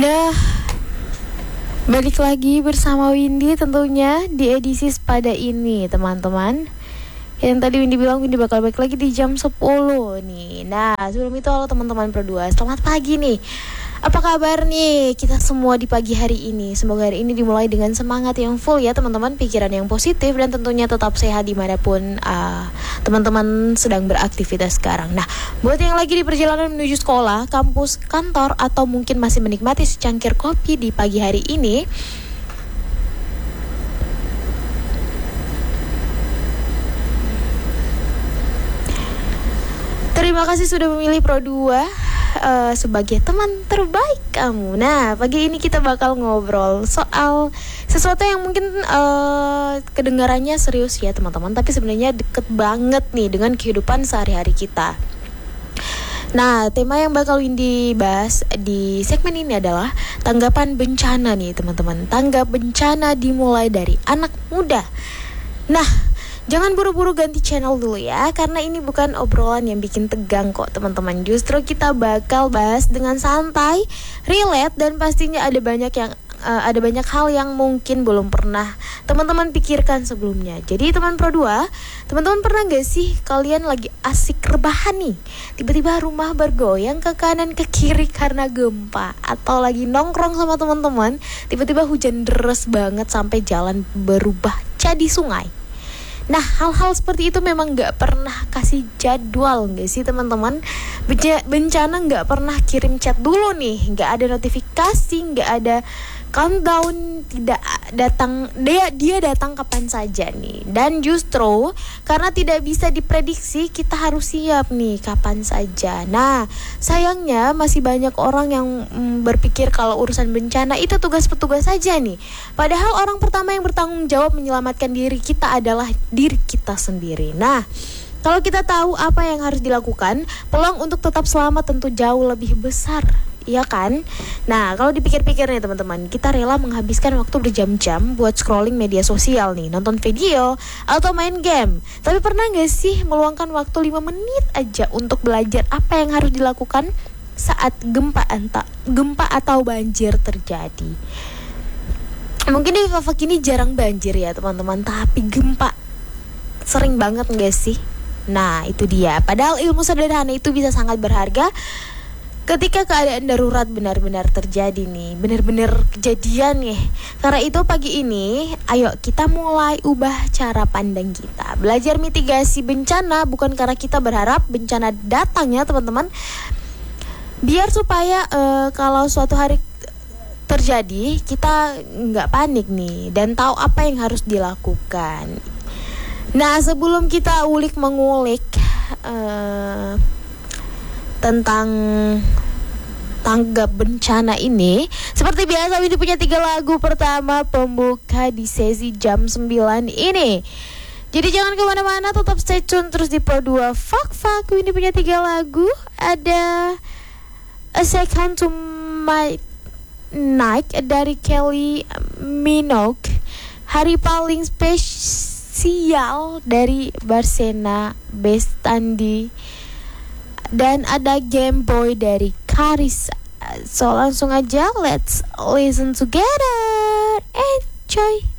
Nah, balik lagi bersama Windy tentunya di edisi pada ini teman-teman. Yang tadi Windy bilang Windy bakal balik lagi di jam 10 nih. Nah, sebelum itu halo teman-teman berdua, selamat pagi nih. Apa kabar nih kita semua di pagi hari ini? Semoga hari ini dimulai dengan semangat yang full ya teman-teman, pikiran yang positif dan tentunya tetap sehat dimanapun teman-teman sedang beraktivitas sekarang. Nah, buat yang lagi di perjalanan menuju sekolah, kampus, kantor, atau mungkin masih menikmati secangkir kopi di pagi hari ini, terima kasih sudah memilih Pro 2 sebagai teman terbaik kamu. Nah, pagi ini kita bakal ngobrol soal sesuatu yang mungkin kedengarannya serius ya teman-teman, tapi sebenarnya deket banget nih dengan kehidupan sehari-hari kita. Nah, tema yang bakal Windy bahas di segmen ini adalah tanggapan bencana nih teman-teman. Tanggap bencana dimulai dari anak muda. Nah, jangan buru-buru ganti channel dulu ya, karena ini bukan obrolan yang bikin tegang kok teman-teman. Justru kita bakal bahas dengan santai, relate, dan pastinya ada banyak hal yang mungkin belum pernah teman-teman pikirkan sebelumnya. Jadi teman Pro 2, teman-teman pernah gak sih kalian lagi asik rebahan nih, tiba-tiba rumah bergoyang ke kanan ke kiri karena gempa, atau lagi nongkrong sama teman-teman, tiba-tiba hujan deras banget sampai jalan berubah jadi sungai. Nah, hal-hal seperti itu memang gak pernah kasih jadwal gak sih teman-teman? Bencana gak pernah kirim chat dulu nih, gak ada notifikasi, gak ada countdown, tidak datang, dia datang kapan saja nih. Dan justru karena tidak bisa diprediksi, kita harus siap nih kapan saja. Nah, sayangnya masih banyak orang yang berpikir kalau urusan bencana itu tugas petugas saja nih. Padahal orang pertama yang bertanggung jawab menyelamatkan diri kita adalah diri kita sendiri. Nah, kalau kita tahu apa yang harus dilakukan, peluang untuk tetap selamat tentu jauh lebih besar, iya kan? Nah, kalau dipikir-pikir nih teman-teman, kita rela menghabiskan waktu berjam-jam buat scrolling media sosial nih, nonton video, atau main game. Tapi pernah gak sih meluangkan waktu 5 menit aja untuk belajar apa yang harus dilakukan saat gempa atau banjir terjadi? Mungkin di fase ini jarang banjir ya teman-teman, tapi gempa sering banget gak sih? Nah, itu dia. Padahal ilmu sederhana itu bisa sangat berharga ketika keadaan darurat benar-benar terjadi nih, benar-benar kejadian nih. Karena itu pagi ini, ayo kita mulai ubah cara pandang kita. Belajar mitigasi bencana bukan karena kita berharap bencana datang ya teman-teman. Biar supaya kalau suatu hari terjadi, kita nggak panik nih dan tahu apa yang harus dilakukan. Nah, sebelum kita mengulik tentang tanggap bencana ini, seperti biasa Windy punya 3 lagu pertama pembuka di sesi jam 9 ini. Jadi jangan kemana-mana, tetap stay tune terus di Pro 2 Fak Windy punya 3 lagu. Ada A Second to My Night dari Kylie Minogue, Hari Paling Spesial dari Barsena Bestandi, dan ada Game Boy dari Karissa. So langsung aja let's listen together, enjoy.